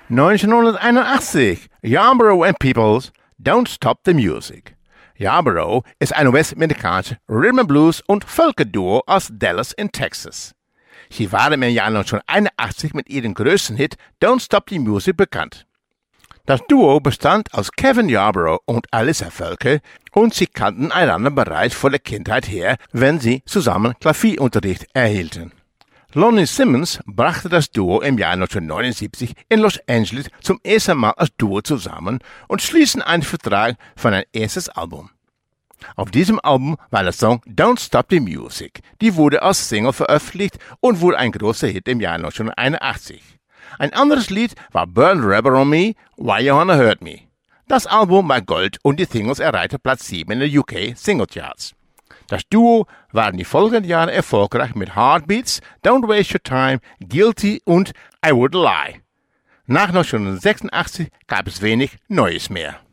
1981, Yarborough and Peoples, Don't Stop the Music. Yarborough ist ein US-amerikanisches Rhythm and Blues und Völkerduo aus Dallas in Texas. Sie waren im Jahr 1981 mit ihrem größten Hit Don't Stop the Music bekannt. Das Duo bestand aus Kevin Yarborough und Alyssa Völker und sie kannten einander bereits von der Kindheit her, wenn sie zusammen Klavierunterricht erhielten. Lonnie Simmons brachte das Duo im Jahr 1979 in Los Angeles zum ersten Mal als Duo zusammen und schließen einen Vertrag für ein erstes Album. Auf diesem Album war der Song Don't Stop the Music. Die wurde als Single veröffentlicht und wurde ein großer Hit im Jahr 1981. Ein anderes Lied war Burn Rubber on Me, Why You Wanna Hurt Me. Das Album war Gold und die Singles erreichten Platz 7 in den UK Singlecharts. Das Duo war in die folgenden Jahre erfolgreich mit Heartbeats, Don't Waste Your Time, Guilty und I Wouldn't Lie. Nach 1986 gab es wenig Neues mehr.